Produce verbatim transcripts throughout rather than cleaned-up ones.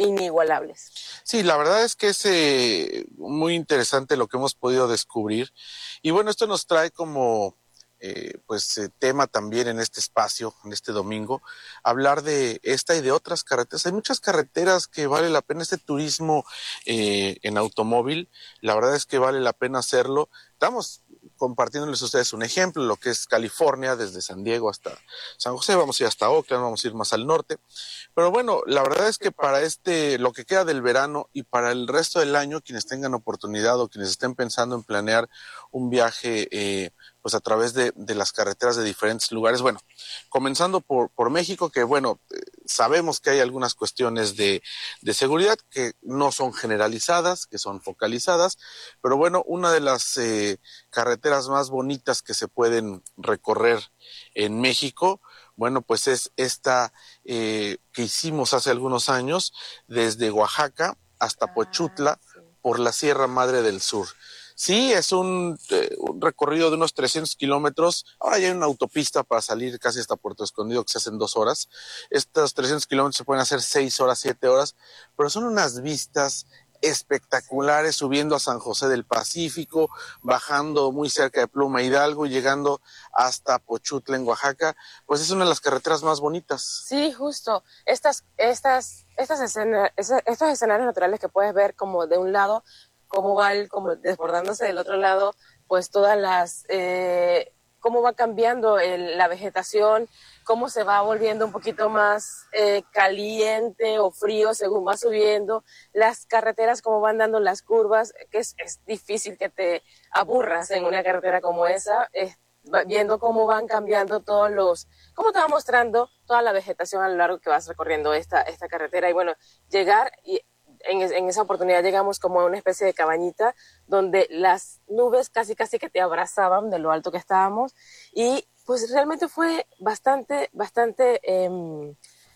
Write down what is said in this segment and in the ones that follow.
inigualables. Sí, la verdad es que es eh, muy interesante lo que hemos podido descubrir. Y bueno, esto nos trae como eh, pues eh, tema también en este espacio, en este domingo, hablar de esta y de otras carreteras. Hay muchas carreteras que vale la pena este turismo eh, en automóvil. La verdad es que vale la pena hacerlo. Estamos compartiéndoles a ustedes un ejemplo, lo que es California, desde San Diego hasta San José, vamos a ir hasta Oakland, vamos a ir más al norte. Pero bueno, la verdad es que para este, lo que queda del verano y para el resto del año, quienes tengan oportunidad o quienes estén pensando en planear un viaje eh, pues a través de, de las carreteras de diferentes lugares, bueno, comenzando por, por México, que bueno, eh, sabemos que hay algunas cuestiones de, de seguridad que no son generalizadas, que son focalizadas, pero bueno, una de las eh, carreteras más bonitas que se pueden recorrer en México, bueno, pues es esta eh, que hicimos hace algunos años desde Oaxaca hasta Pochutla Ah, sí. por la Sierra Madre del Sur. Sí, es un, eh, un recorrido de unos trescientos kilómetros. Ahora ya hay una autopista para salir casi hasta Puerto Escondido que se hace en dos horas. Estos trescientos kilómetros se pueden hacer seis horas, siete horas, pero son unas vistas espectaculares, subiendo a San José del Pacífico, bajando muy cerca de Pluma Hidalgo y llegando hasta Pochutla en Oaxaca. Pues es una de las carreteras más bonitas. Sí, justo. Estas, estas, estas escena, esa- estos escenarios naturales que puedes ver como de un lado, cómo va el, como desbordándose del otro lado, pues todas las, eh, cómo va cambiando el- la vegetación, cómo se va volviendo un poquito más eh, caliente o frío según va subiendo, las carreteras cómo van dando las curvas, que es, es difícil que te aburras en una carretera como esa, eh, va- viendo cómo van cambiando todos los, cómo te va mostrando toda la vegetación a lo largo que vas recorriendo esta, esta carretera. Y bueno, llegar y en, en esa oportunidad llegamos como a una especie de cabañita donde las nubes casi casi que te abrazaban de lo alto que estábamos y pues realmente fue bastante, bastante eh,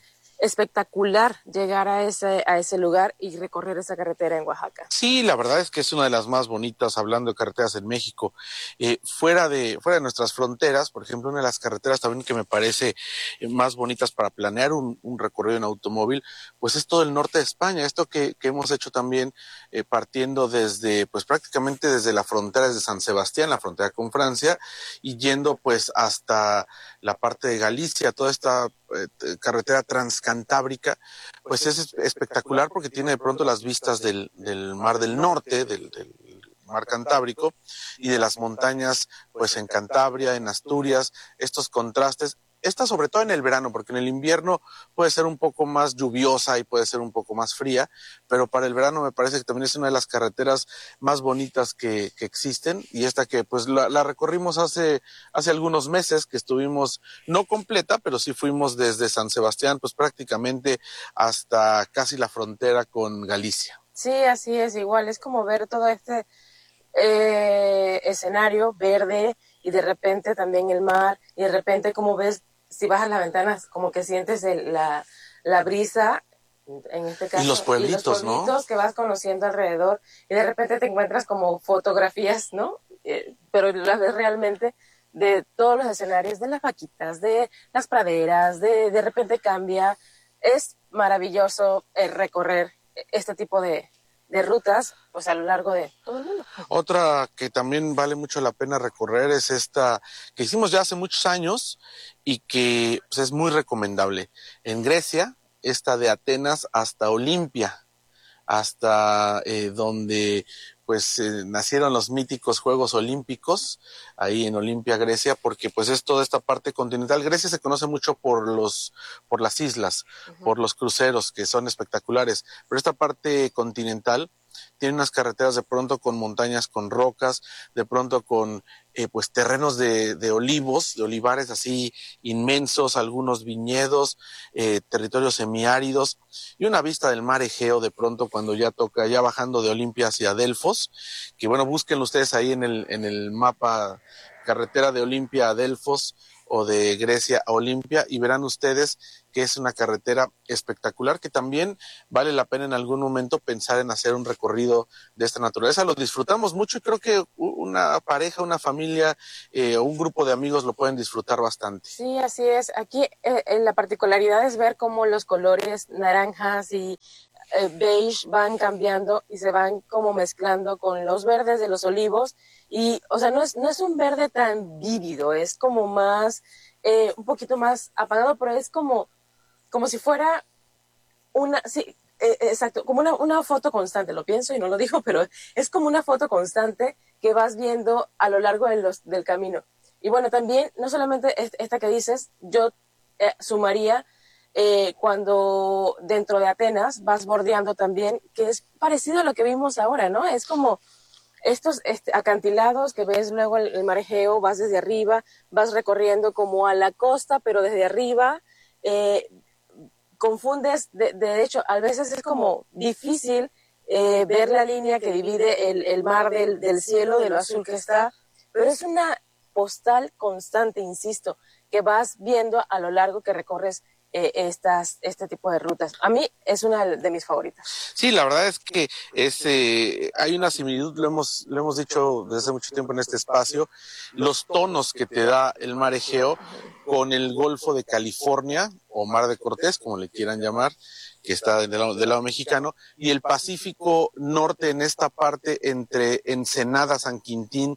espectacular llegar a ese, a ese lugar y recorrer esa carretera en Oaxaca. Sí, la verdad es que es una de las más bonitas, hablando de carreteras en México. Eh, fuera de, fuera de nuestras fronteras, por ejemplo, una de las carreteras también que me parece eh, más bonitas para planear un, un recorrido en automóvil, pues es todo el norte de España. Esto que, que hemos hecho también eh, partiendo desde, pues prácticamente desde la frontera, desde San Sebastián, la frontera con Francia, y yendo pues hasta la parte de Galicia, toda esta eh, carretera transcantábrica, pues es espectacular porque tiene de pronto las vistas del, del Mar del Norte, del, del Mar Cantábrico y de las montañas, pues en Cantabria, en Asturias, estos contrastes. Esta sobre todo en el verano, porque en el invierno puede ser un poco más lluviosa y puede ser un poco más fría, pero para el verano me parece que también es una de las carreteras más bonitas que, que existen, y esta que pues la, la recorrimos hace, hace algunos meses, que estuvimos no completa, pero sí fuimos desde San Sebastián, pues prácticamente hasta casi la frontera con Galicia. Sí, así es, igual, es como ver todo este eh, escenario verde y de repente también el mar y de repente como ves, si bajas las ventanas, como que sientes el, la, la brisa, en este caso, Y los y los pueblitos, ¿no? pueblitos que vas conociendo alrededor y de repente te encuentras como fotografías, ¿no? Eh, pero las ves realmente de todos los escenarios, de las vaquitas, de las praderas, de de repente cambia. Es maravilloso eh, recorrer este tipo de, de rutas pues a lo largo de todo el mundo. Otra que también vale mucho la pena recorrer es esta que hicimos ya hace muchos años y que pues, es muy recomendable. En Grecia, esta de Atenas hasta Olimpia, hasta eh, donde pues eh, nacieron los míticos Juegos Olímpicos, ahí en Olimpia, Grecia, porque pues es toda esta parte continental. Grecia se conoce mucho por los, por las islas, Uh-huh. por los cruceros, que son espectaculares, pero esta parte continental tiene unas carreteras de pronto con montañas, con rocas, de pronto con eh, pues terrenos de, de olivos, de olivares así inmensos, algunos viñedos, eh, territorios semiáridos y una vista del mar Egeo de pronto cuando ya toca, ya bajando de Olimpia hacia Delfos, que bueno, búsquenlo ustedes ahí en el, en el mapa, carretera de Olimpia a Delfos o de Grecia a Olimpia, y verán ustedes que es una carretera espectacular que también vale la pena en algún momento pensar en hacer un recorrido de esta naturaleza. Lo disfrutamos mucho y creo que una pareja, una familia eh, o un grupo de amigos lo pueden disfrutar bastante. Sí, así es. Aquí eh, la particularidad es ver cómo los colores naranjas y eh, beige van cambiando y se van como mezclando con los verdes de los olivos. Y, o sea, no es, no es un verde tan vívido, es como más, eh, un poquito más apagado, pero es como, como si fuera una, sí, eh, exacto, como una, una foto constante, lo pienso y no lo digo, pero es como una foto constante que vas viendo a lo largo de los, del camino. Y bueno, también, no solamente esta que dices, yo eh, sumaría eh, cuando dentro de Atenas vas bordeando también, que es parecido a lo que vimos ahora, ¿no? Es como estos este, acantilados que ves luego el, el mar Egeo, vas desde arriba, vas recorriendo como a la costa, pero desde arriba, eh, confundes, de, de hecho, a veces es como difícil eh, ver la línea que divide el, el mar del, del cielo, de lo azul que está, pero es una postal constante, insisto, que vas viendo a lo largo que recorres eh, estas, este tipo de rutas. A mí es una de mis favoritas. Sí, la verdad es que es, eh, hay una similitud, lo hemos, lo hemos dicho desde hace mucho tiempo en este espacio, los tonos que te da el mar Egeo con el Golfo de California o Mar de Cortés, como le quieran llamar, que está del lado, del lado mexicano, y el Pacífico Norte en esta parte entre Ensenada, San Quintín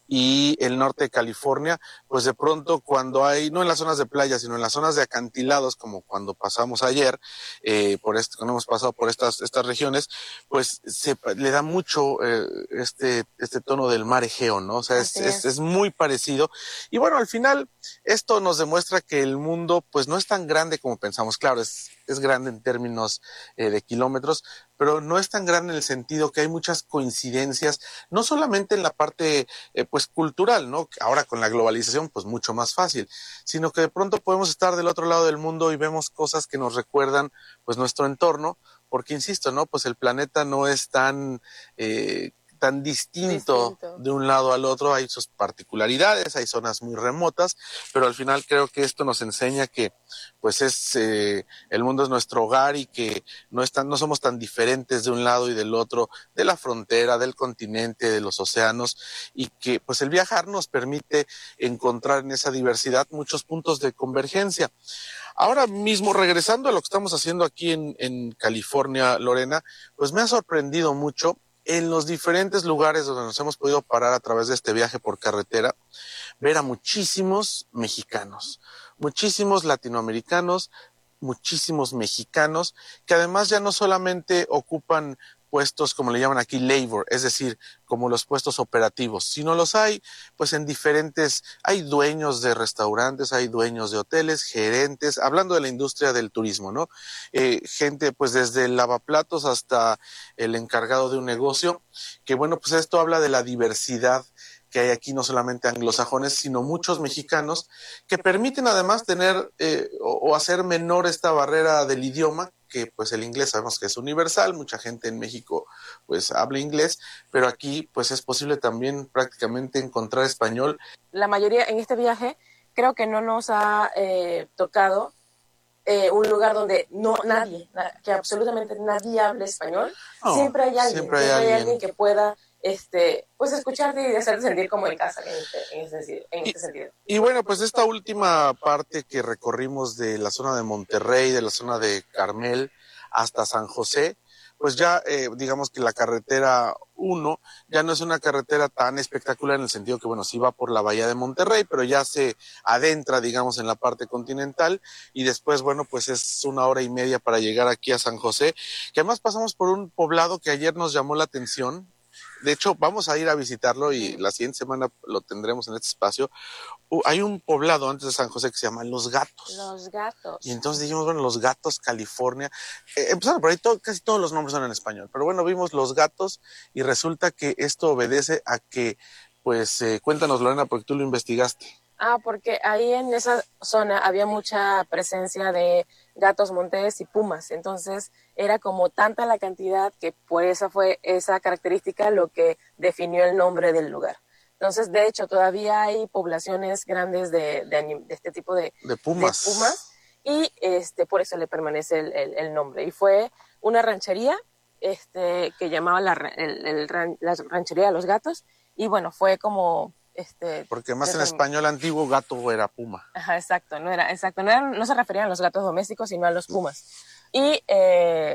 y el norte de California, pues de pronto cuando hay, no en las zonas de playa, sino en las zonas de acantilados, como cuando pasamos ayer, eh, por este, cuando hemos pasado por estas, estas regiones, pues se le da mucho eh, este, este tono del mar Egeo, ¿no? O sea, es, es, es muy parecido. Y bueno, al final, esto nos demuestra que el mundo, pues no es tan grande como pensamos. Claro, es, es grande en términos eh, de kilómetros, pero no es tan grande en el sentido que hay muchas coincidencias, no solamente en la parte eh, pues cultural, ¿no? Ahora con la globalización pues mucho más fácil, sino que de pronto podemos estar del otro lado del mundo y vemos cosas que nos recuerdan pues nuestro entorno, porque insisto, ¿no? Pues el planeta no es tan eh, tan distinto, distinto de un lado al otro, hay sus particularidades, hay zonas muy remotas, pero al final creo que esto nos enseña que pues es eh, el mundo es nuestro hogar y que no están, no somos tan diferentes de un lado y del otro, de la frontera, del continente, de los océanos, y que pues el viajar nos permite encontrar en esa diversidad muchos puntos de convergencia. Ahora mismo, regresando a lo que estamos haciendo aquí en, en California, Lorena, pues me ha sorprendido mucho en los diferentes lugares donde nos hemos podido parar a través de este viaje por carretera, ver a muchísimos mexicanos, muchísimos latinoamericanos, muchísimos mexicanos, que además ya no solamente ocupan puestos, como le llaman aquí, labor, es decir, como los puestos operativos, sino los hay pues en diferentes, hay dueños de restaurantes, hay dueños de hoteles, gerentes, hablando de la industria del turismo, ¿no? Eh, gente pues desde el lavaplatos hasta el encargado de un negocio, que bueno, pues esto habla de la diversidad que hay aquí, no solamente anglosajones, sino muchos mexicanos, que permiten además tener eh, o, o hacer menor esta barrera del idioma, que pues el inglés sabemos que es universal, mucha gente en México pues habla inglés, pero aquí pues es posible también prácticamente encontrar español. La mayoría en este viaje creo que no nos ha eh, tocado eh, un lugar donde no nadie, que absolutamente nadie hable español. No, siempre hay alguien, siempre hay, siempre hay alguien. alguien que pueda este, pues escucharte y hacerte sentir como en casa en este, en este, en este y, sentido. Y bueno, pues esta última parte que recorrimos de la zona de Monterrey, de la zona de Carmel hasta San José, pues ya eh, digamos que la carretera uno ya no es una carretera tan espectacular en el sentido que, bueno, sí va por la bahía de Monterrey, pero ya se adentra, digamos, en la parte continental y después, bueno, pues es una hora y media para llegar aquí a San José, que además pasamos por un poblado que ayer nos llamó la atención. De hecho, vamos a ir a visitarlo y la siguiente semana lo tendremos en este espacio. Uh, hay un poblado antes de San José que se llama Los Gatos. Los Gatos. Y entonces dijimos, bueno, Los Gatos, California. Eh, empezaron por ahí, todo, casi todos los nombres son en español. Pero bueno, vimos Los Gatos y resulta que esto obedece a que, pues, eh, cuéntanos, Lorena, porque tú lo investigaste. Ah, porque ahí en esa zona había mucha presencia de gatos montés y pumas, entonces era como tanta la cantidad que por esa fue esa característica lo que definió el nombre del lugar. Entonces, de hecho, todavía hay poblaciones grandes de, de, de este tipo de, de, pumas. de pumas y este, por eso le permanece el, el, el nombre. Y fue una ranchería este, que llamaba la, el, el, la ranchería de los gatos y bueno, fue como... Este, porque más en español antiguo gato era puma. Ajá, exacto, no era, exacto, no, era, no se referían a los gatos domésticos, sino a los pumas. Y eh,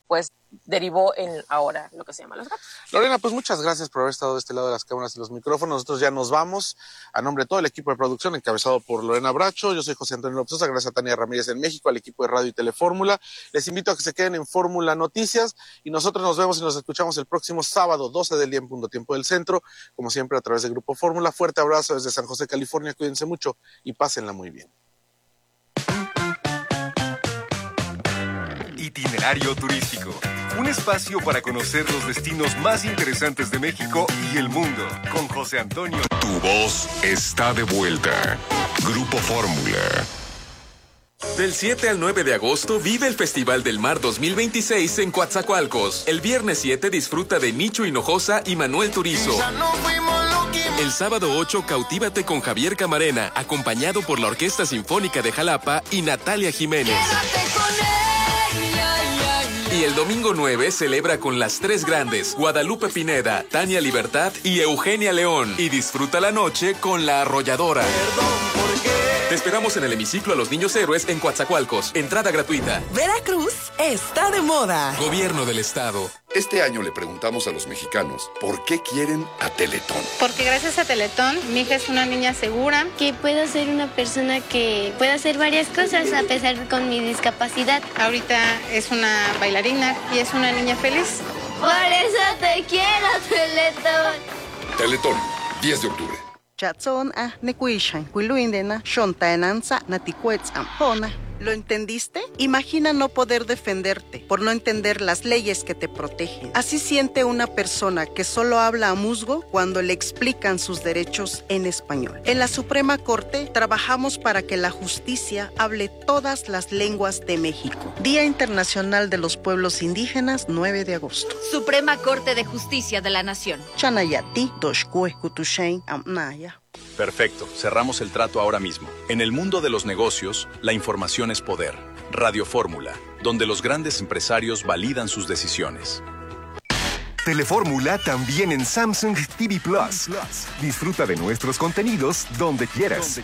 pues derivó en ahora lo que se llama Los Gatos. Lorena, pues muchas gracias por haber estado de este lado de las cámaras y los micrófonos. Nosotros ya nos vamos. A nombre de todo el equipo de producción, encabezado por Lorena Bracho, yo soy José Antonio López Sosa, gracias a Tania Ramírez en México, al equipo de Radio y Telefórmula. Les invito a que se queden en Fórmula Noticias y nosotros nos vemos y nos escuchamos el próximo sábado, doce del día en punto tiempo del centro, como siempre a través del Grupo Fórmula. Fuerte abrazo desde San José, California. Cuídense mucho y pásenla muy bien. Itinerario turístico. Un espacio para conocer los destinos más interesantes de México y el mundo. Con José Antonio. Tu voz está de vuelta. Grupo Fórmula. Del siete al nueve de agosto vive el Festival del Mar dos mil veintiséis en Coatzacoalcos. El viernes siete disfruta de Nicho Hinojosa y Manuel Turizo. El sábado ocho cautívate con Javier Camarena, acompañado por la Orquesta Sinfónica de Jalapa y Natalia Jiménez. Y el domingo nueve celebra con las tres grandes, Guadalupe Pineda, Tania Libertad y Eugenia León. Y disfruta la noche con La Arrolladora. Te esperamos en el hemiciclo a los Niños Héroes en Coatzacoalcos. Entrada gratuita. Veracruz está de moda. Gobierno del Estado. Este año le preguntamos a los mexicanos por qué quieren a Teletón. Porque gracias a Teletón, mi hija es una niña segura. Que puedo ser una persona que pueda hacer varias cosas a pesar de con mi discapacidad. Ahorita es una bailarina y es una niña feliz. Por eso te quiero, Teletón. Teletón, diez de octubre. Chatson a nekuishan, kuiluindena, shontaenanza, natikuetzam, pona. ¿Lo entendiste? Imagina no poder defenderte por no entender las leyes que te protegen. Así siente una persona que solo habla a musgo cuando le explican sus derechos en español. En la Suprema Corte trabajamos para que la justicia hable todas las lenguas de México. Día Internacional de los Pueblos Indígenas, nueve de agosto. Suprema Corte de Justicia de la Nación. Chanayati, Doshkue, Kutushain, Amnaya. Perfecto, cerramos el trato ahora mismo. En el mundo de los negocios, la información es poder. Radio Fórmula, donde los grandes empresarios validan sus decisiones. Telefórmula también en Samsung T V Plus. Disfruta de nuestros contenidos donde quieras.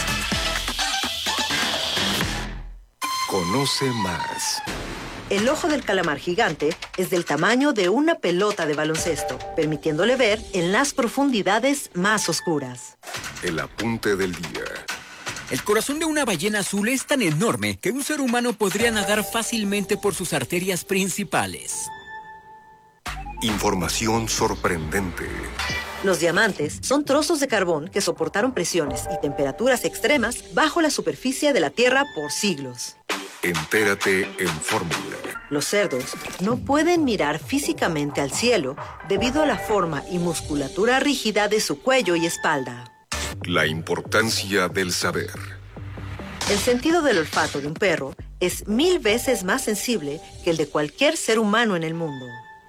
Conoce más. El ojo del calamar gigante es del tamaño de una pelota de baloncesto, permitiéndole ver en las profundidades más oscuras. El apunte del día. El corazón de una ballena azul es tan enorme que un ser humano podría nadar fácilmente por sus arterias principales. Información sorprendente. Los diamantes son trozos de carbón que soportaron presiones y temperaturas extremas bajo la superficie de la Tierra por siglos. Entérate en Fórmula. Los cerdos no pueden mirar físicamente al cielo debido a la forma y musculatura rígida de su cuello y espalda. La importancia del saber. El sentido del olfato de un perro es mil veces más sensible que el de cualquier ser humano en el mundo.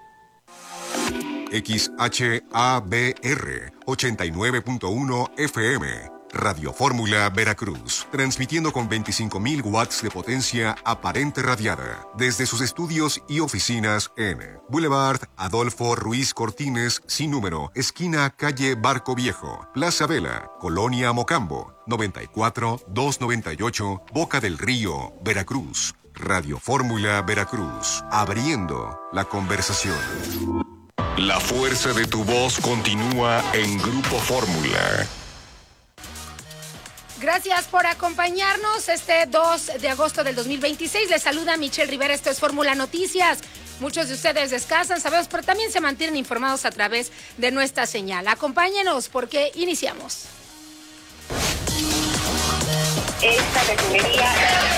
X H A B R ochenta y nueve punto uno F M. Radio Fórmula Veracruz, transmitiendo con veinticinco mil watts de potencia aparente radiada desde sus estudios y oficinas en Boulevard Adolfo Ruiz Cortines, sin número, esquina calle Barco Viejo, Plaza Vela, Colonia Mocambo, noventa y cuatro, doscientos noventa y ocho, Boca del Río, Veracruz. Radio Fórmula Veracruz, abriendo la conversación. La fuerza de tu voz continúa en Grupo Fórmula. Gracias por acompañarnos este dos de agosto del dos mil veintiséis. Les saluda Michelle Rivera, esto es Fórmula Noticias. Muchos de ustedes descansan, sabemos, pero también se mantienen informados a través de nuestra señal. Acompáñenos porque iniciamos. Esta refinería...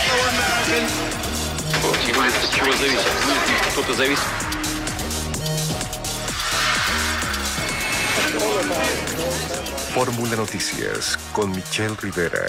Fórmula Noticias con Michelle Rivera.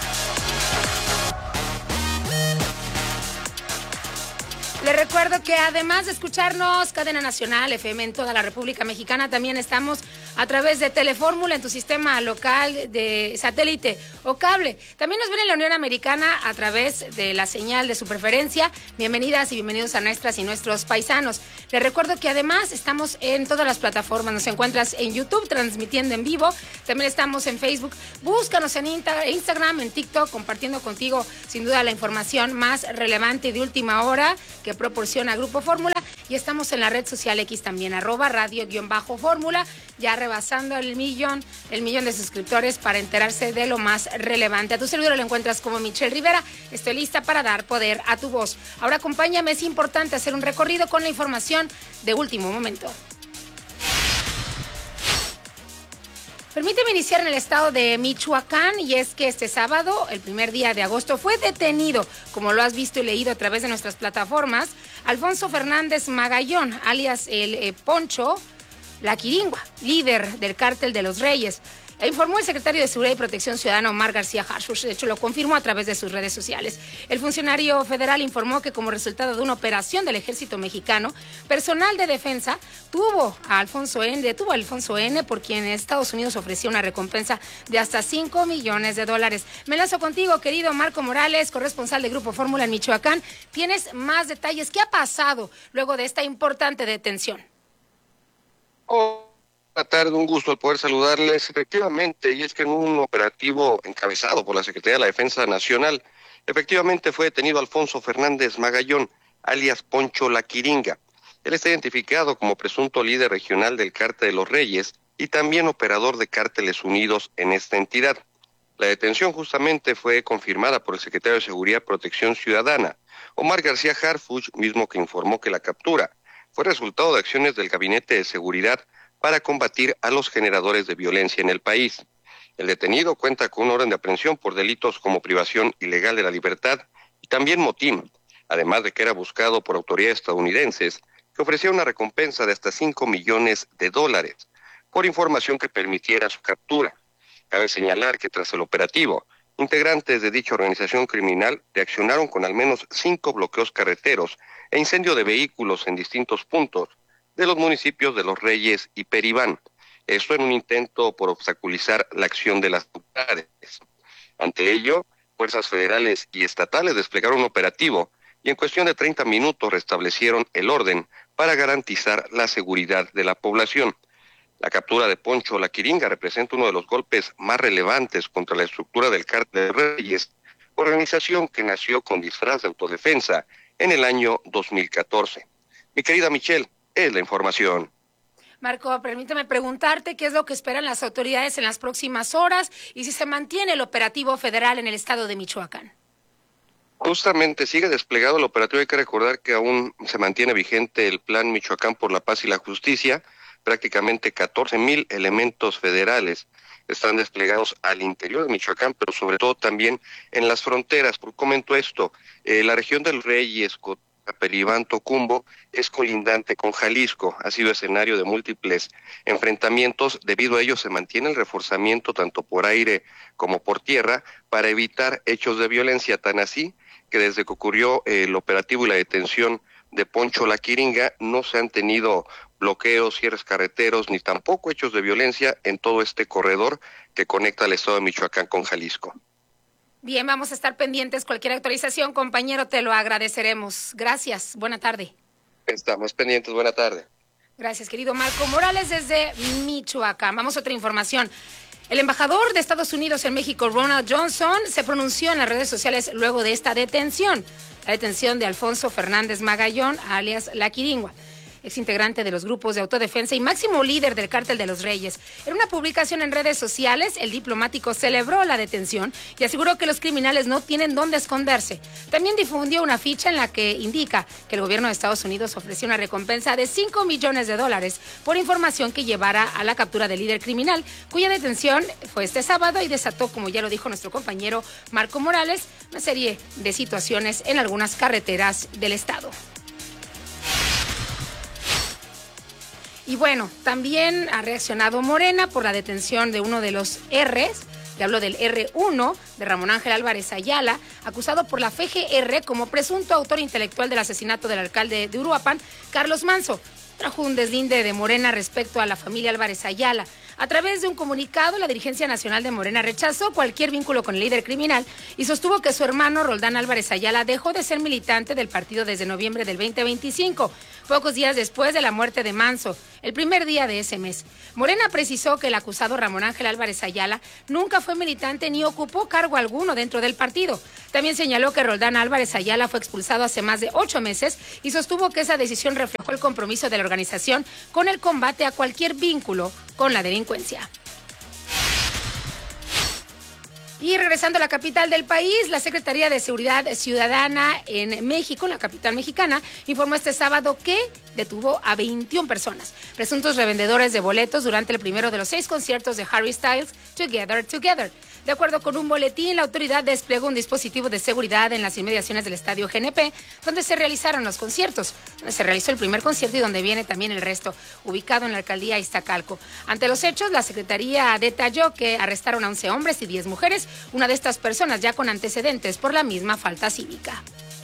Les recuerdo que además de escucharnos Cadena Nacional F M en toda la República Mexicana, también estamos a través de Telefórmula en tu sistema local de satélite o cable. También nos ven en la Unión Americana a través de la señal de su preferencia. Bienvenidas y bienvenidos a nuestras y nuestros paisanos. Les recuerdo que además estamos en todas las plataformas. Nos encuentras en YouTube transmitiendo en vivo. También estamos en Facebook. Búscanos en Instagram, en TikTok, compartiendo contigo sin duda la información más relevante de última hora que proporciona a Grupo Fórmula y estamos en la red social X también, arroba radio-fórmula, ya rebasando el millón, el millón de suscriptores para enterarse de lo más relevante. A tu servidor lo encuentras como Michelle Rivera. Estoy lista para dar poder a tu voz. Ahora acompáñame, es importante hacer un recorrido con la información de último momento. Permíteme iniciar en el estado de Michoacán, y es que este sábado, el primer día de agosto, fue detenido, como lo has visto y leído a través de nuestras plataformas, Alfonso Fernández Magallón, alias el eh, Poncho La Quiringua, líder del Cártel de los Reyes. Informó el secretario de Seguridad y Protección Ciudadana, Omar García Harfuch. De hecho, lo confirmó a través de sus redes sociales. El funcionario federal informó que como resultado de una operación del ejército mexicano, personal de defensa tuvo a Alfonso N., detuvo a Alfonso N., por quien Estados Unidos ofreció una recompensa de hasta cinco millones de dólares. Me lanzo contigo, querido Marco Morales, corresponsal de Grupo Fórmula en Michoacán. Tienes más detalles. ¿Qué ha pasado luego de esta importante detención? Oh. Buenas tardes, un gusto al poder saludarles. Efectivamente, y es que en un operativo encabezado por la Secretaría de la Defensa Nacional, efectivamente fue detenido Alfonso Fernández Magallón, alias Poncho La Quiringa. Él está identificado como presunto líder regional del Cártel de los Reyes y también operador de Cárteles Unidos en esta entidad. La detención justamente fue confirmada por el secretario de Seguridad y Protección Ciudadana, Omar García Harfuch, mismo que informó que la captura fue resultado de acciones del Gabinete de Seguridad para combatir a los generadores de violencia en el país. El detenido cuenta con una orden de aprehensión por delitos como privación ilegal de la libertad y también motín, además de que era buscado por autoridades estadounidenses que ofrecían una recompensa de hasta cinco millones de dólares por información que permitiera su captura. Cabe señalar que tras el operativo, integrantes de dicha organización criminal reaccionaron con al menos cinco bloqueos carreteros e incendio de vehículos en distintos puntos de los municipios de Los Reyes y Peribán. Esto en un intento por obstaculizar la acción de las autoridades. Ante ello, fuerzas federales y estatales desplegaron un operativo y en cuestión de treinta minutos restablecieron el orden para garantizar la seguridad de la población. La captura de Poncho La Quiringa representa uno de los golpes más relevantes contra la estructura del Cártel de Reyes, organización que nació con disfraz de autodefensa en el año dos mil catorce. Mi querida Michelle, es la información. Marco, permíteme preguntarte qué es lo que esperan las autoridades en las próximas horas y si se mantiene el operativo federal en el estado de Michoacán. Justamente sigue desplegado el operativo. Hay que recordar que aún se mantiene vigente el Plan Michoacán por la Paz y la Justicia. Prácticamente catorce mil elementos federales están desplegados al interior de Michoacán, pero sobre todo también en las fronteras. Por comento esto, eh, la región del Reyes, Peribán, Tocumbo, es colindante con Jalisco, ha sido escenario de múltiples enfrentamientos. Debido a ello se mantiene el reforzamiento tanto por aire como por tierra para evitar hechos de violencia, tan así que desde que ocurrió eh, el operativo y la detención de Poncho La Quiringa no se han tenido bloqueos, cierres carreteros, ni tampoco hechos de violencia en todo este corredor que conecta al estado de Michoacán con Jalisco. Bien, vamos a estar pendientes. Cualquier actualización, compañero, te lo agradeceremos. Gracias. Buena tarde. Estamos pendientes. Buena tarde. Gracias, querido Marco Morales, desde Michoacán. Vamos a otra información. El embajador de Estados Unidos en México, Ronald Johnson, se pronunció en las redes sociales luego de esta detención. La detención de Alfonso Fernández Magallón, alias La Quiringua, exintegrante de los grupos de autodefensa y máximo líder del Cártel de los Reyes. En una publicación en redes sociales, el diplomático celebró la detención y aseguró que los criminales no tienen dónde esconderse. También difundió una ficha en la que indica que el gobierno de Estados Unidos ofreció una recompensa de cinco millones de dólares por información que llevara a la captura del líder criminal, cuya detención fue este sábado y desató, como ya lo dijo nuestro compañero Marco Morales, una serie de situaciones en algunas carreteras del estado. Y bueno, también ha reaccionado Morena por la detención de uno de los R's, que hablo del erre uno, de Ramón Ángel Álvarez Ayala, acusado por la efe ge erre como presunto autor intelectual del asesinato del alcalde de Uruapan, Carlos Manso. Trajo un deslinde de Morena respecto a la familia Álvarez Ayala. A través de un comunicado, la dirigencia nacional de Morena rechazó cualquier vínculo con el líder criminal y sostuvo que su hermano Roldán Álvarez Ayala dejó de ser militante del partido desde noviembre del veinte veinticinco, pocos días después de la muerte de Manso, el primer día de ese mes. Morena precisó que el acusado Ramón Ángel Álvarez Ayala nunca fue militante ni ocupó cargo alguno dentro del partido. También señaló que Roldán Álvarez Ayala fue expulsado hace más de ocho meses y sostuvo que esa decisión reflejó el compromiso de la organización con el combate a cualquier vínculo con la delincuencia. Y regresando a la capital del país, la Secretaría de Seguridad Ciudadana en México, en la capital mexicana, informó este sábado que detuvo a veintiuna personas, presuntos revendedores de boletos durante el primero de los seis conciertos de Harry Styles, Together, Together. De acuerdo con un boletín, la autoridad desplegó un dispositivo de seguridad en las inmediaciones del estadio G N P, donde se realizaron los conciertos, donde se realizó el primer concierto y donde viene también el resto, ubicado en la alcaldía Iztacalco. Ante los hechos, la Secretaría detalló que arrestaron a once hombres y diez mujeres, una de estas personas ya con antecedentes por la misma falta cívica.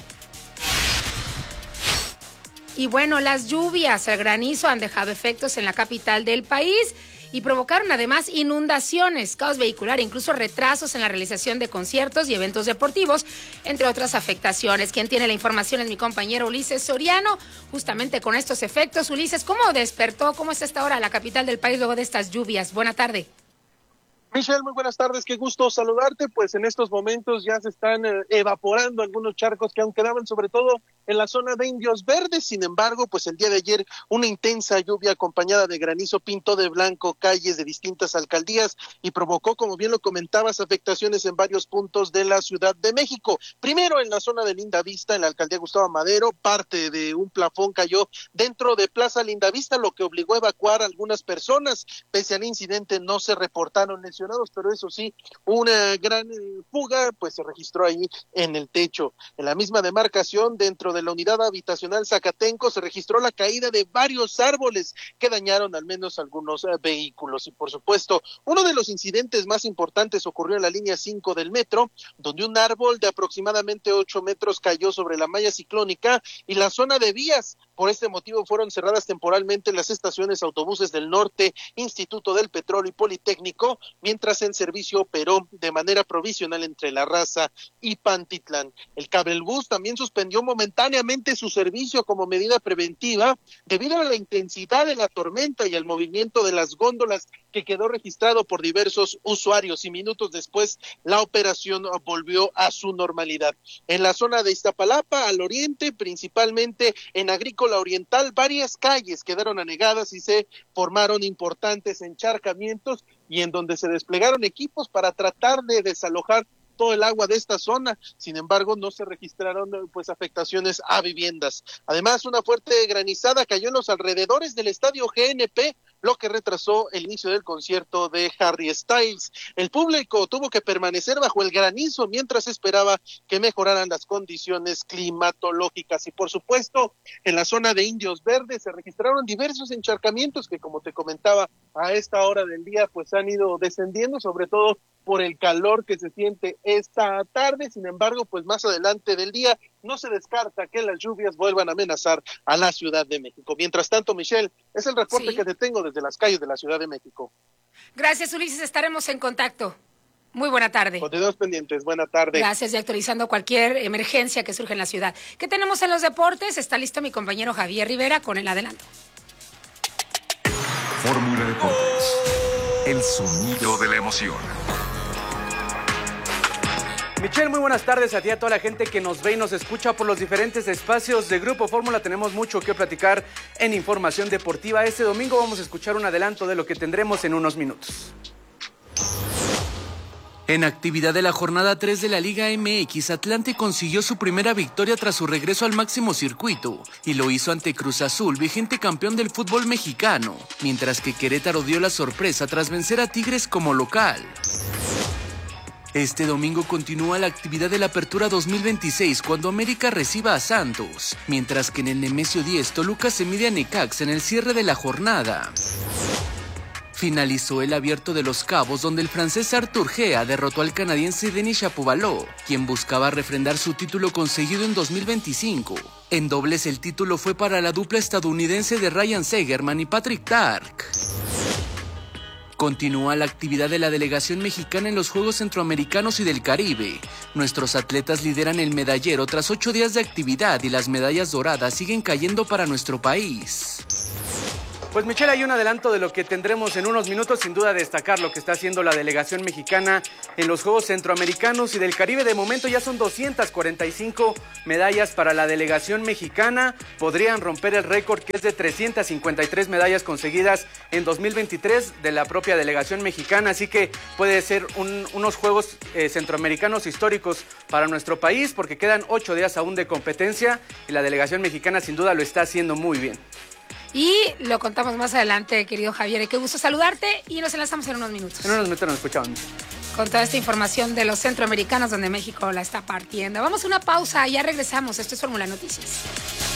Y bueno, las lluvias, el granizo han dejado efectos en la capital del país y provocaron además inundaciones, caos vehicular e incluso retrasos en la realización de conciertos y eventos deportivos, entre otras afectaciones. Quien tiene la información es mi compañero Ulises Soriano, justamente con estos efectos. Ulises, ¿cómo despertó, cómo está esta hora la capital del país luego de estas lluvias? Buena tarde. Michelle, muy buenas tardes, qué gusto saludarte. Pues en estos momentos ya se están eh, evaporando algunos charcos que aún quedaban, sobre todo en la zona de Indios Verdes. Sin embargo, pues el día de ayer una intensa lluvia acompañada de granizo pintó de blanco calles de distintas alcaldías y provocó, como bien lo comentabas, afectaciones en varios puntos de la Ciudad de México. Primero en la zona de Lindavista, en la alcaldía Gustavo Madero, parte de un plafón cayó dentro de Plaza Lindavista, lo que obligó a evacuar a algunas personas. Pese al incidente no se reportaron lesiones, pero eso sí, una gran fuga pues se registró ahí en el techo. En la misma demarcación, dentro de la unidad habitacional Zacatenco, se registró la caída de varios árboles que dañaron al menos algunos uh, vehículos. Y por supuesto, uno de los incidentes más importantes ocurrió en la línea cinco del metro, donde un árbol de aproximadamente ocho metros cayó sobre la malla ciclónica y la zona de vías. Por este motivo fueron cerradas temporalmente las estaciones autobuses del norte, Instituto del Petróleo y Politécnico, mientras el servicio operó de manera provisional entre La Raza y Pantitlán. El Cabelbús también suspendió momentáneamente su servicio como medida preventiva debido a la intensidad de la tormenta y al movimiento de las góndolas que quedó registrado por diversos usuarios, y minutos después la operación volvió a su normalidad. En la zona de Iztapalapa, al oriente, principalmente en Agrícola Oriental, varias calles quedaron anegadas y se formaron importantes encharcamientos, y en donde se desplegaron equipos para tratar de desalojar todo el agua de esta zona. Sin embargo, no se registraron pues afectaciones a viviendas. Además, una fuerte granizada cayó en los alrededores del estadio G N P, lo que retrasó el inicio del concierto de Harry Styles. El público tuvo que permanecer bajo el granizo mientras esperaba que mejoraran las condiciones climatológicas. Y por supuesto, en la zona de Indios Verdes se registraron diversos encharcamientos que, como te comentaba, a esta hora del día pues han ido descendiendo, sobre todo por el calor que se siente esta tarde. Sin embargo, pues más adelante del día no se descarta que las lluvias vuelvan a amenazar a la Ciudad de México. Mientras tanto, Michelle, es el reporte sí. que te tengo desde las calles de la Ciudad de México. Gracias, Ulises, estaremos en contacto. Muy buena tarde. Continuamos pendientes, buena tarde. Gracias, y actualizando cualquier emergencia que surge en la ciudad. ¿Qué tenemos en los deportes? Está listo mi compañero Javier Rivera con el adelanto. Fórmula Deportes, el sonido de la emoción. Michelle, muy buenas tardes a ti, a toda la gente que nos ve y nos escucha por los diferentes espacios de Grupo Fórmula. Tenemos mucho que platicar en información deportiva. Este domingo vamos a escuchar un adelanto de lo que tendremos en unos minutos. En actividad de la jornada tres de la Liga M X, Atlante consiguió su primera victoria tras su regreso al máximo circuito y lo hizo ante Cruz Azul, vigente campeón del fútbol mexicano, mientras que Querétaro dio la sorpresa tras vencer a Tigres como local. Este domingo continúa la actividad de la Apertura dos mil veintiséis cuando América reciba a Santos, mientras que en el Nemesio diez Toluca se mide a Necaxa en el cierre de la jornada. Finalizó el Abierto de Los Cabos, donde el francés Arthur Gea derrotó al canadiense Denis Shapovalov, quien buscaba refrendar su título conseguido en dos mil veinticinco. En dobles el título fue para la dupla estadounidense de Ryan Segerman y Patrick Tark. Continúa la actividad de la delegación mexicana en los Juegos Centroamericanos y del Caribe. Nuestros atletas lideran el medallero tras ocho días de actividad y las medallas doradas siguen cayendo para nuestro país. Pues Michelle, hay un adelanto de lo que tendremos en unos minutos. Sin duda destacar lo que está haciendo la delegación mexicana en los Juegos Centroamericanos y del Caribe. De momento ya son doscientas cuarenta y cinco medallas para la delegación mexicana. Podrían romper el récord que es de trescientas cincuenta y tres medallas conseguidas en dos mil veintitrés de la propia delegación mexicana. Así que puede ser un, unos Juegos eh, Centroamericanos históricos para nuestro país, porque quedan ocho días aún de competencia y la delegación mexicana sin duda lo está haciendo muy bien. Y lo contamos más adelante, querido Javier. Qué gusto saludarte y nos enlazamos en unos minutos. En unos minutos nos escuchamos. Con toda esta información de los centroamericanos donde México la está partiendo. Vamos a una pausa y ya regresamos. Esto es Fórmula Noticias.